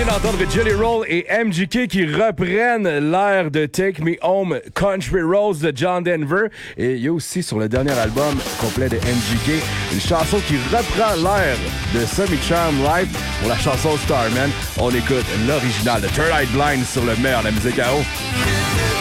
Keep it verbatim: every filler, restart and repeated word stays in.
d'entendre Jelly Roll et M G K qui reprennent l'air de Take Me Home Country Roads de John Denver. Et il y a aussi sur le dernier album complet de M G K une chanson qui reprend l'air de Semi Charm Live pour la chanson Starman. On écoute l'original de Third Eye Blind sur le meilleur de la musique à eau.